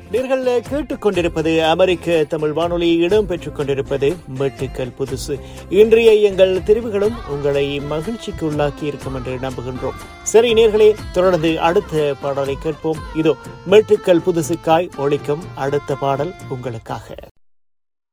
நீங்கள் கேட்டுக்கொண்டிருப்பது அமெரிக்க தமிழ் வானொலி. இடம்பெற்றுக் கொண்டிருப்பது மெட்டுக்கள் புதுசு. இன்றைய எங்கள் தெரிவுகளும் உங்களை மகிழ்ச்சிக்கு உள்ளாக்கி இருக்கும் என்று நம்புகின்றோம். சரி நேர்களே, தொடர்ந்து அடுத்த பாடலை கேட்போம். இதோ மெட்டுக்கள் புதுசுக்காய் ஒலிக்கும் அடுத்த பாடல் உங்களுக்காக.